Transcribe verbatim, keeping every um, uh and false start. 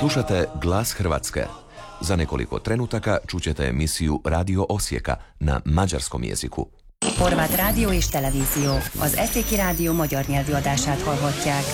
Slušate Glas Hrvatske. Za nekoliko trenutaka čućete emisiju Radio Osijeka na mađarskom jeziku. Horvát rádió és televízió. Az Eszéki Rádió magyar nyelvű adását hallhatják.